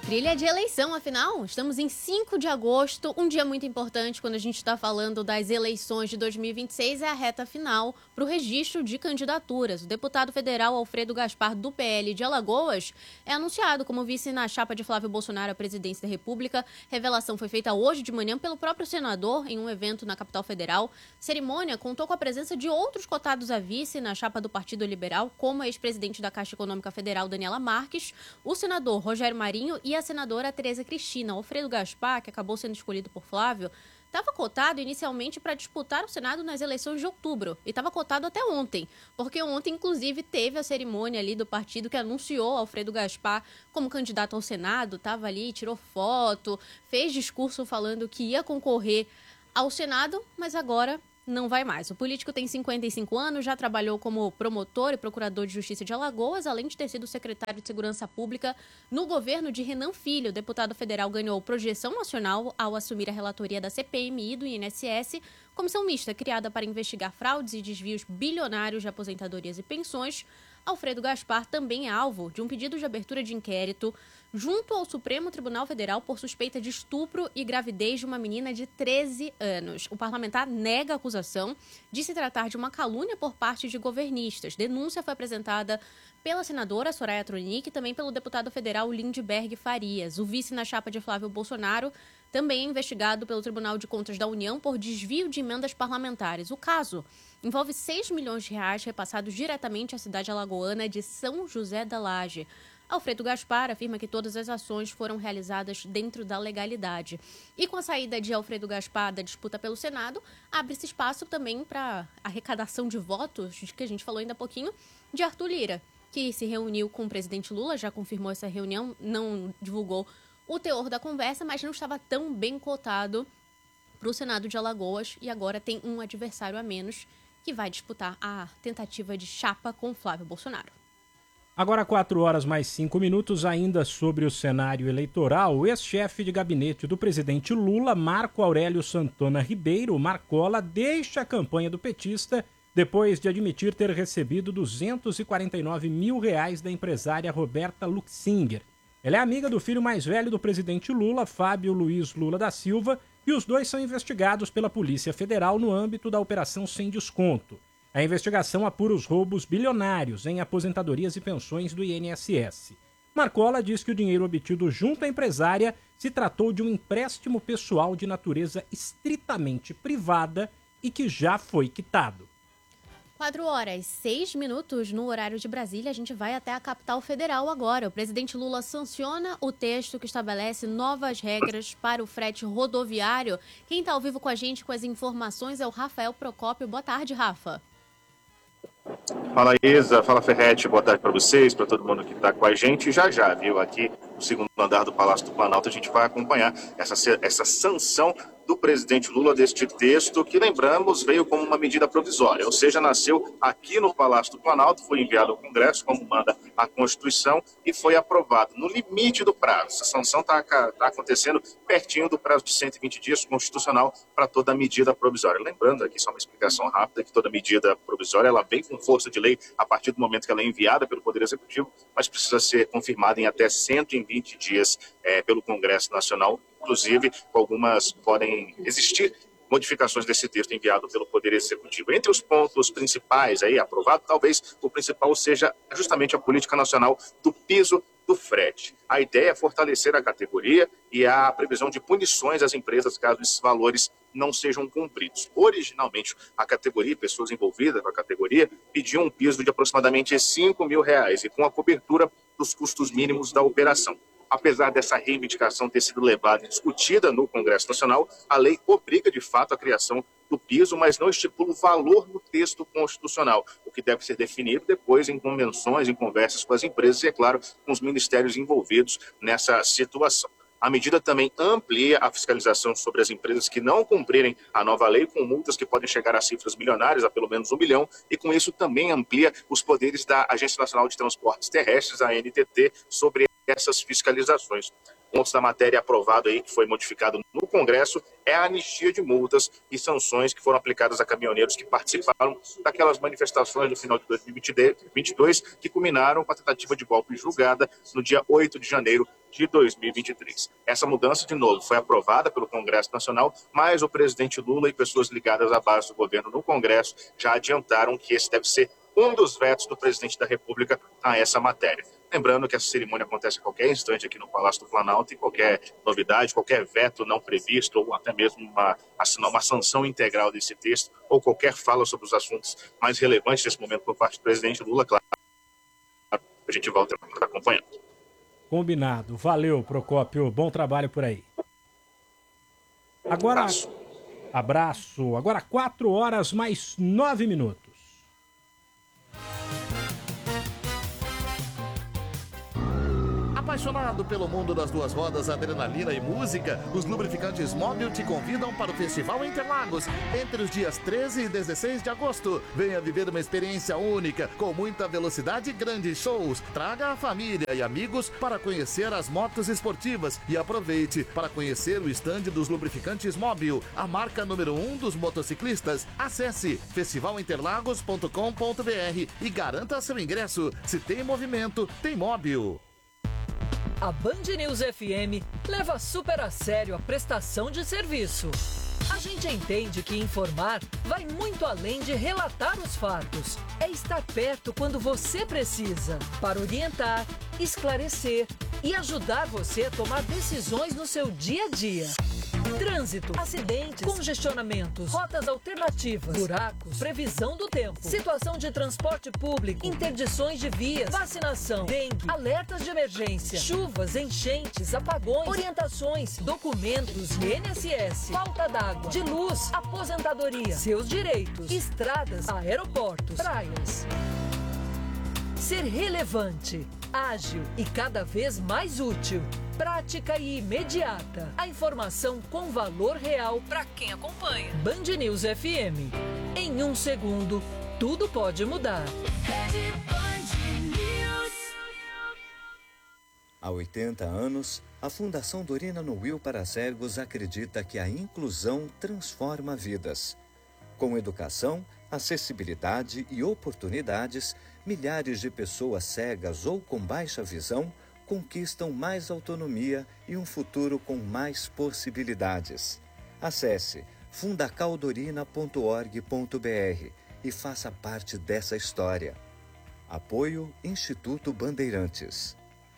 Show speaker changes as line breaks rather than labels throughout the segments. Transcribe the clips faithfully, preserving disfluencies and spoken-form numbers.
Trilha de eleição, afinal, estamos em cinco de agosto, um dia muito importante quando a gente está falando das eleições de dois mil e vinte e seis, é a reta final para o registro de candidaturas. O deputado federal Alfredo Gaspar, do P L de Alagoas, é anunciado como vice na chapa de Flávio Bolsonaro à presidência da República. Revelação foi feita hoje de manhã pelo próprio senador em um evento na capital federal. A cerimônia contou com a presença de outros cotados a vice na chapa do Partido Liberal, como a ex-presidente da Caixa Econômica Federal, Daniela Marques, o senador Rogério Marinho e a senadora Tereza Cristina. Alfredo Gaspar, que acabou sendo escolhido por Flávio, estava cotado inicialmente para disputar o Senado nas eleições de outubro. E estava cotado até ontem, porque ontem, inclusive, teve a cerimônia ali do partido que anunciou Alfredo Gaspar como candidato ao Senado. Estava ali, tirou foto, fez discurso falando que ia concorrer ao Senado, mas agora não vai mais. O político tem cinquenta e cinco anos, já trabalhou como promotor e procurador de justiça de Alagoas, além de ter sido secretário de Segurança Pública no governo de Renan Filho. O deputado federal ganhou projeção nacional ao assumir a relatoria da C P M I do I N S S, comissão mista criada para investigar fraudes e desvios bilionários de aposentadorias e pensões. Alfredo Gaspar também é alvo de um pedido de abertura de inquérito junto ao Supremo Tribunal Federal por suspeita de estupro e gravidez de uma menina de treze anos. O parlamentar nega a acusação de se tratar de uma calúnia por parte de governistas. Denúncia foi apresentada pela senadora Soraya Tronic e também pelo deputado federal Lindbergh Farias. O vice na chapa de Flávio Bolsonaro também é investigado pelo Tribunal de Contas da União por desvio de emendas parlamentares. O caso envolve seis milhões de reais repassados diretamente à cidade alagoana de São José da Laje. Alfredo Gaspar afirma que todas as ações foram realizadas dentro da legalidade. E com a saída de Alfredo Gaspar da disputa pelo Senado, abre-se espaço também para a arrecadação de votos, de que a gente falou ainda há pouquinho, de Arthur Lira, que se reuniu com o presidente Lula, já confirmou essa reunião, não divulgou o teor da conversa, mas não estava tão bem cotado para o Senado de Alagoas e agora tem um adversário a menos que vai disputar a tentativa de chapa com Flávio Bolsonaro.
Agora, quatro horas mais cinco minutos, ainda sobre o cenário eleitoral, o ex-chefe de gabinete do presidente Lula, Marco Aurélio Santana Ribeiro, Marcola, deixa a campanha do petista depois de admitir ter recebido duzentos e quarenta e nove mil reais da empresária Roberta Luxinger. Ela é amiga do filho mais velho do presidente Lula, Fábio Luiz Lula da Silva, e os dois são investigados pela Polícia Federal no âmbito da Operação Sem Desconto. A investigação apura os roubos bilionários em aposentadorias e pensões do I N S S. Marcola diz que o dinheiro obtido junto à empresária se tratou de um empréstimo pessoal de natureza estritamente privada e que já foi quitado.
Quatro horas, seis minutos no horário de Brasília. A gente vai até a capital federal agora. O presidente Lula sanciona o texto que estabelece novas regras para o frete rodoviário. Quem está ao vivo com a gente com as informações é o Rafael Procópio. Boa tarde, Rafa.
Fala, Isa. Fala, Ferretti. Boa tarde para vocês, para todo mundo que está com a gente. Já já, viu? Aqui no segundo andar do Palácio do Planalto, a gente vai acompanhar essa, essa sanção do presidente Lula deste texto, que, lembramos, veio como uma medida provisória, ou seja, nasceu aqui no Palácio do Planalto, foi enviado ao Congresso, como manda a Constituição, e foi aprovado no limite do prazo. Essa sanção está tá acontecendo pertinho do prazo de cento e vinte dias constitucional para toda medida provisória. Lembrando aqui, só uma explicação rápida, que toda medida provisória ela vem com força de lei a partir do momento que ela é enviada pelo Poder Executivo, mas precisa ser confirmada em até cento e vinte dias é, pelo Congresso Nacional. Inclusive, algumas podem existir modificações desse texto enviado pelo Poder Executivo. Entre os pontos principais aí aprovados, talvez o principal seja justamente a política nacional do piso do frete. A ideia é fortalecer a categoria e a previsão de punições às empresas caso esses valores não sejam cumpridos. Originalmente, a categoria, pessoas envolvidas com a categoria, pediam um piso de aproximadamente cinco mil reais e com a cobertura dos custos mínimos da operação. Apesar dessa reivindicação ter sido levada e discutida no Congresso Nacional, a lei obriga de fato a criação do piso, mas não estipula o valor no texto constitucional, o que deve ser definido depois em convenções, em conversas com as empresas e, é claro, com os ministérios envolvidos nessa situação. A medida também amplia a fiscalização sobre as empresas que não cumprirem a nova lei, com multas que podem chegar a cifras milionárias, a pelo menos um milhão, e com isso também amplia os poderes da Agência Nacional de Transportes Terrestres, a A N T T, sobre essas fiscalizações. Pontos da matéria aprovado aí, que foi modificado no Congresso, é a anistia de multas e sanções que foram aplicadas a caminhoneiros que participaram daquelas manifestações no final de dois mil e vinte e dois, que culminaram com a tentativa de golpe julgada no dia oito de janeiro de dois mil e vinte e três. Essa mudança, de novo, foi aprovada pelo Congresso Nacional, mas o presidente Lula e pessoas ligadas à base do governo no Congresso já adiantaram que esse deve ser um dos vetos do presidente da República a essa matéria. Lembrando que essa cerimônia acontece a qualquer instante aqui no Palácio do Planalto e qualquer novidade, qualquer veto não previsto ou até mesmo uma, uma sanção integral desse texto ou qualquer fala sobre os assuntos mais relevantes nesse momento por parte do presidente Lula, claro, a gente volta acompanhando.
Combinado. Valeu, Procópio. Bom trabalho por aí. Agora, abraço. Abraço. Agora quatro horas mais nove minutos.
Apaixonado pelo mundo das duas rodas, adrenalina e música, os lubrificantes Móbil te convidam para o Festival Interlagos entre os dias treze e dezesseis de agosto. Venha viver uma experiência única, com muita velocidade e grandes shows. Traga a família e amigos para conhecer as motos esportivas e aproveite para conhecer o estande dos lubrificantes Móbil, a marca número um dos motociclistas. Acesse festival interlagos ponto com ponto br e garanta seu ingresso. Se tem movimento, tem Móbil.
A Band News F M leva super a sério a prestação de serviço. A gente entende que informar vai muito além de relatar os fatos. É estar perto quando você precisa, para orientar, esclarecer e ajudar você a tomar decisões no seu dia a dia. Trânsito, acidentes, congestionamentos, rotas alternativas, buracos, previsão do tempo, situação de transporte público, interdições de vias, vacinação, dengue, alertas de emergência, chuvas, enchentes, apagões, orientações, documentos e I N S S, falta d'água, de luz, aposentadoria, seus direitos, estradas, aeroportos, praias. Ser relevante, ágil e cada vez mais útil. Prática e imediata. A informação com valor real para quem acompanha. Band News F M. Em um segundo, tudo pode mudar.
Há oitenta anos, a Fundação Dorina Nuil para Cegos acredita que a inclusão transforma vidas. Com educação, acessibilidade e oportunidades, milhares de pessoas cegas ou com baixa visão conquistam mais autonomia e um futuro com mais possibilidades. Acesse fundacaldorina ponto org ponto br e faça parte dessa história. Apoio Instituto Bandeirantes.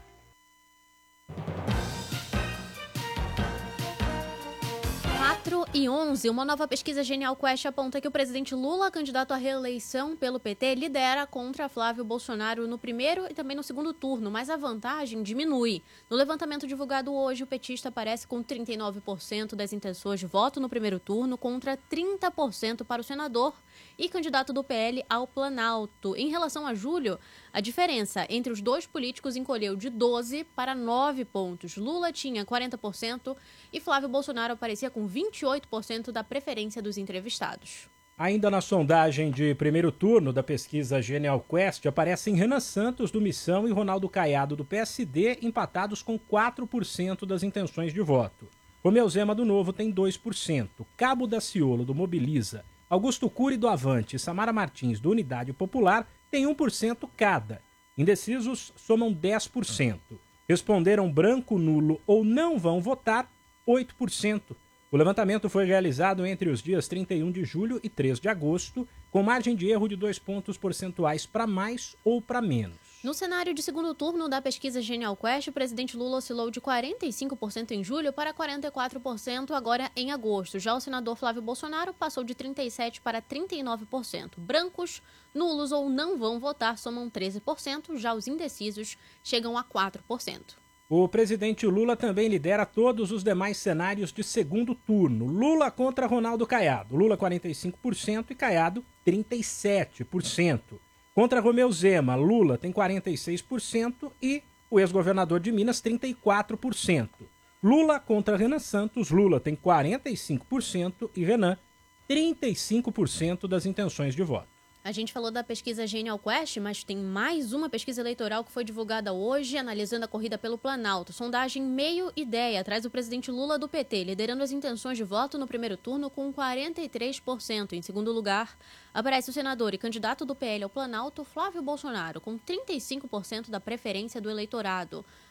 quatro e onze, uma nova pesquisa Genial Quest aponta que o presidente Lula, candidato à reeleição pelo P T, lidera contra Flávio Bolsonaro no primeiro e também no segundo turno, mas a vantagem diminui. No levantamento divulgado hoje, o petista aparece com trinta e nove por cento das intenções de voto no primeiro turno contra trinta por cento para o senador e candidato do P L ao Planalto. Em relação a julho, a diferença entre os dois políticos encolheu de doze para nove pontos. Lula tinha quarenta por cento e Flávio Bolsonaro aparecia com vinte e oito por cento da preferência dos entrevistados.
Ainda na sondagem de primeiro turno da pesquisa Genial Quest, aparecem Renan Santos, do Missão, e Ronaldo Caiado, do P S D, empatados com quatro por cento das intenções de voto. Romeu Zema, do Novo, tem dois por cento. Cabo Daciolo, do Mobiliza, Augusto Cury, do Avante, e Samara Martins, do Unidade Popular, tem um por cento cada. Indecisos somam dez por cento. Responderam branco, nulo ou não vão votar, oito por cento. O levantamento foi realizado entre os dias trinta e um de julho e três de agosto, com margem de erro de dois pontos percentuais para mais ou para menos.
No cenário de segundo turno da pesquisa Genial Quest, o presidente Lula oscilou de quarenta e cinco por cento em julho para quarenta e quatro por cento agora em agosto. Já o senador Flávio Bolsonaro passou de trinta e sete por cento para trinta e nove por cento. Brancos, nulos ou não vão votar somam treze por cento, já os indecisos chegam a quatro por cento.
O presidente Lula também lidera todos os demais cenários de segundo turno. Lula contra Ronaldo Caiado. Lula quarenta e cinco por cento e Caiado trinta e sete por cento. Contra Romeu Zema, Lula tem quarenta e seis por cento e o ex-governador de Minas trinta e quatro por cento. Lula contra Renan Santos, Lula tem quarenta e cinco por cento e Renan trinta e cinco por cento das intenções de voto.
A gente falou da pesquisa Genial Quest, mas tem mais uma pesquisa eleitoral que foi divulgada hoje, analisando a corrida pelo Planalto. Sondagem Meio Ideia traz o presidente Lula do P T, liderando as intenções de voto no primeiro turno com quarenta e três por cento. Em segundo lugar, aparece o senador e candidato do P L ao Planalto, Flávio Bolsonaro, com trinta e cinco por cento da preferência do eleitorado.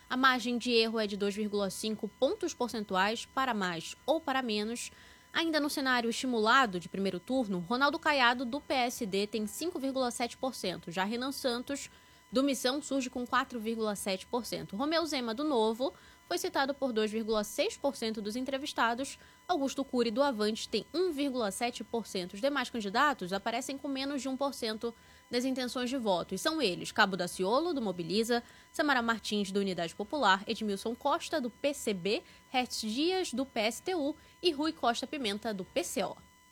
A margem de erro é de dois vírgula cinco pontos percentuais para mais ou para menos. Ainda no cenário estimulado de primeiro turno, Ronaldo Caiado, do P S D, tem cinco vírgula sete por cento. Já Renan Santos, do Missão, surge com quatro vírgula sete por cento. Romeu Zema, do Novo, foi citado por dois vírgula seis por cento dos entrevistados. Augusto Cury, do Avante, tem um vírgula sete por cento. Os demais candidatos aparecem com menos de um por cento das intenções de voto. E são eles: Cabo Daciolo, do Mobiliza, Samara Martins, do Unidade Popular, Edmilson Costa, do P C B, Hertz Dias, do P S T U e Rui Costa Pimenta, do P C O.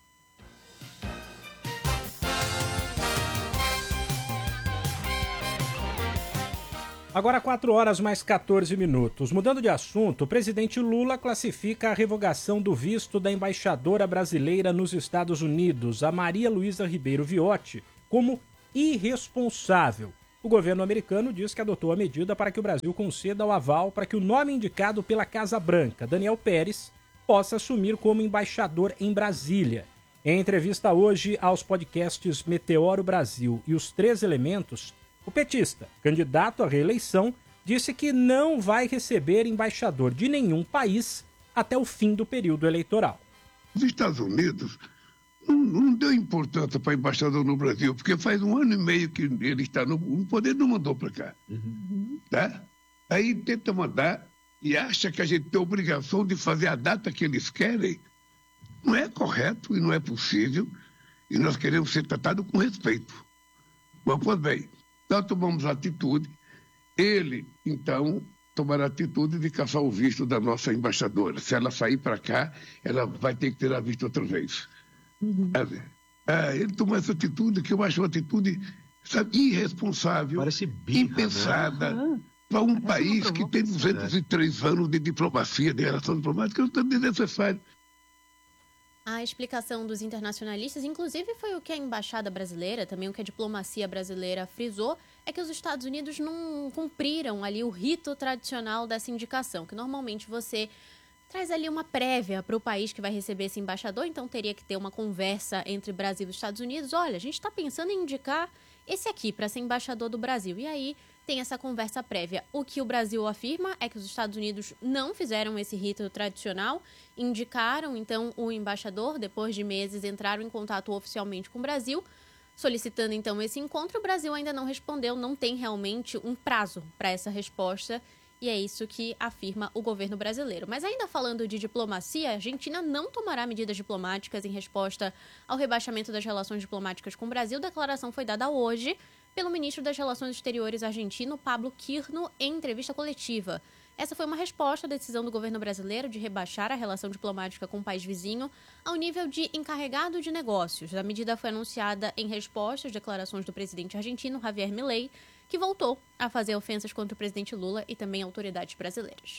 Agora quatro horas mais quatorze minutos. Mudando de assunto, o presidente Lula classifica a revogação do visto da embaixadora brasileira nos Estados Unidos, a Maria Luísa Ribeiro Viotti, como irresponsável. O governo americano diz que adotou a medida para que o Brasil conceda o aval para que o nome indicado pela Casa Branca, Daniel Pérez, possa assumir como embaixador em Brasília. Em entrevista hoje aos podcasts Meteoro Brasil e Os Três Elementos, o petista, candidato à reeleição, disse que não vai receber embaixador de nenhum país até o fim do período eleitoral.
Os Estados Unidos não, não deu importância para embaixador no Brasil, porque faz um ano e meio que ele está no, no poder, não mandou para cá. Uhum. Tá? Aí tenta mandar e acha que a gente tem a obrigação de fazer a data que eles querem. Não é correto e não é possível, e nós queremos ser tratados com respeito. Mas, pois bem, nós tomamos atitude, ele, então, tomará a atitude de caçar o visto da nossa embaixadora. Se ela sair para cá, ela vai ter que tirar visto outra vez. Uhum. É, ele tomou essa atitude que eu acho uma atitude, sabe, irresponsável, birra, impensada, né? Para um Parece país que tem duzentos e três anos de diplomacia, de relação diplomática, é desnecessário.
A explicação dos internacionalistas, inclusive foi o que a embaixada brasileira, também o que a diplomacia brasileira frisou, é que os Estados Unidos não cumpriram ali o rito tradicional dessa indicação, que normalmente você traz ali uma prévia para o país que vai receber esse embaixador, então teria que ter uma conversa entre Brasil e Estados Unidos. Olha, a gente está pensando em indicar esse aqui para ser embaixador do Brasil. E aí tem essa conversa prévia. O que o Brasil afirma é que os Estados Unidos não fizeram esse rito tradicional, indicaram então o embaixador, depois de meses entraram em contato oficialmente com o Brasil, solicitando então esse encontro. O Brasil ainda não respondeu, não tem realmente um prazo para essa resposta, e é isso que afirma o governo brasileiro. Mas ainda falando de diplomacia, a Argentina não tomará medidas diplomáticas em resposta ao rebaixamento das relações diplomáticas com o Brasil. A declaração foi dada hoje pelo ministro das Relações Exteriores argentino, Pablo Quirno, em entrevista coletiva. Essa foi uma resposta à decisão do governo brasileiro de rebaixar a relação diplomática com o país vizinho ao nível de encarregado de negócios. A medida foi anunciada em resposta às declarações do presidente argentino, Javier Milei, que voltou a fazer ofensas contra o presidente Lula e também autoridades brasileiras.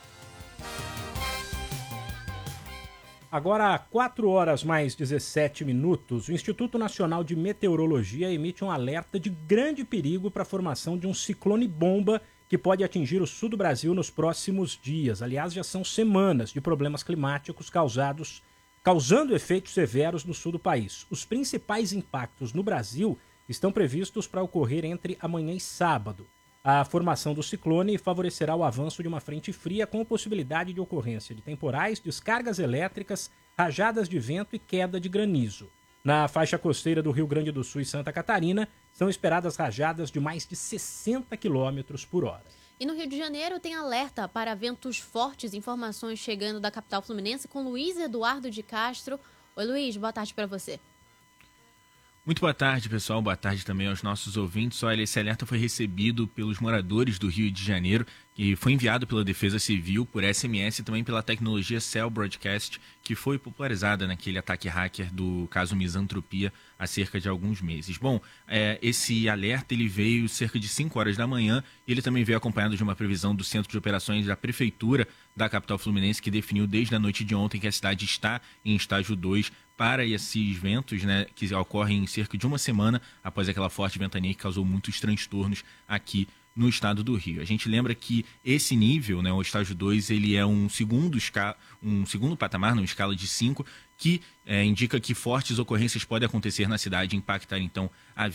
Agora, quatro horas mais dezessete minutos, o Instituto Nacional de Meteorologia emite um alerta de grande perigo para a formação de um ciclone-bomba que pode atingir o sul do Brasil nos próximos dias. Aliás, já são semanas de problemas climáticos causados, causando efeitos severos no sul do país. Os principais impactos no Brasil estão previstos para ocorrer entre amanhã e sábado. A formação do ciclone favorecerá o avanço de uma frente fria com possibilidade de ocorrência de temporais, descargas elétricas, rajadas de vento e queda de granizo. Na faixa costeira do Rio Grande do Sul e Santa Catarina, são esperadas rajadas de mais de sessenta quilômetros por hora.
E no Rio de Janeiro tem alerta para ventos fortes, informações chegando da capital fluminense com Luiz Eduardo de Castro. Oi, Luiz, boa tarde para você.
Muito boa tarde, pessoal. Boa tarde também aos nossos ouvintes. Olha, esse alerta foi recebido pelos moradores do Rio de Janeiro e foi enviado pela Defesa Civil, por S M S e também pela tecnologia Cell Broadcast, que foi popularizada naquele ataque hacker do caso Misantropia há cerca de alguns meses. Bom, é, esse alerta ele veio cerca de cinco horas da manhã e ele também veio acompanhado de uma previsão do Centro de Operações da Prefeitura da capital fluminense, que definiu desde a noite de ontem que a cidade está em estágio dois para esses ventos, né, que ocorrem em cerca de uma semana após aquela forte ventania que causou muitos transtornos aqui no estado do Rio. A gente lembra que esse nível, né, o estágio dois, ele é um segundo, esca... um segundo patamar, numa escala de cinco, que é, indica que fortes ocorrências podem acontecer na cidade e impactar, então, a vida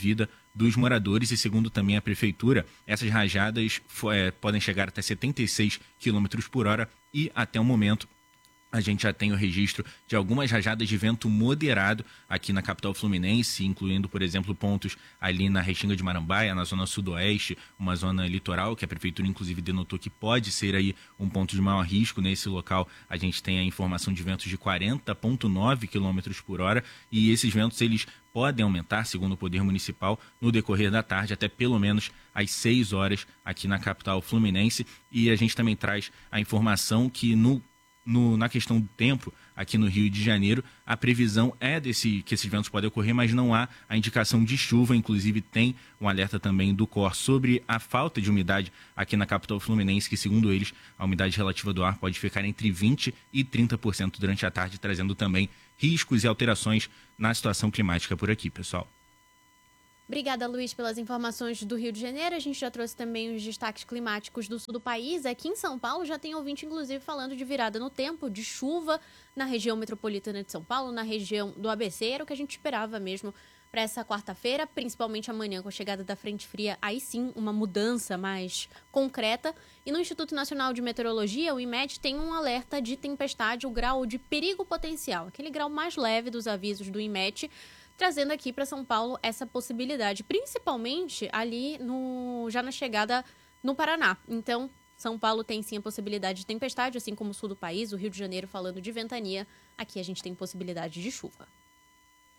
dos moradores e, segundo também a prefeitura, essas rajadas é, podem chegar até setenta e seis quilômetros por hora e, até o momento, a gente já tem o registro de algumas rajadas de vento moderado aqui na capital fluminense, incluindo, por exemplo, pontos ali na Restinga de Marambaia, na zona sudoeste, uma zona litoral, que a prefeitura inclusive denotou que pode ser aí um ponto de maior risco. Nesse local a gente tem a informação de ventos de quarenta vírgula nove quilômetros por hora e esses ventos eles podem aumentar, segundo o Poder Municipal, no decorrer da tarde, até pelo menos às seis horas aqui na capital fluminense. E a gente também traz a informação que no No, na questão do tempo, aqui no Rio de Janeiro, a previsão é desse, que esses ventos podem ocorrer, mas não há a indicação de chuva. Inclusive, tem um alerta também do C O R sobre a falta de umidade aqui na capital fluminense, que, segundo eles, a umidade relativa do ar pode ficar entre vinte por cento e trinta por cento durante a tarde, trazendo também riscos e alterações na situação climática por aqui, pessoal.
Obrigada, Luiz, pelas informações do Rio de Janeiro. A gente já trouxe também os destaques climáticos do sul do país. Aqui em São Paulo já tem ouvinte, inclusive, falando de virada no tempo, de chuva na região metropolitana de São Paulo, na região do A B C. Era o que a gente esperava mesmo para essa quarta-feira, principalmente amanhã com a chegada da frente fria. Aí sim, uma mudança mais concreta. E no Instituto Nacional de Meteorologia, o IMET tem um alerta de tempestade, o grau de perigo potencial, aquele grau mais leve dos avisos do IMET, trazendo aqui para São Paulo essa possibilidade, principalmente ali no, já na chegada no Paraná. Então, São Paulo tem sim a possibilidade de tempestade, assim como o sul do país, o Rio de Janeiro falando de ventania. Aqui a gente tem possibilidade de chuva.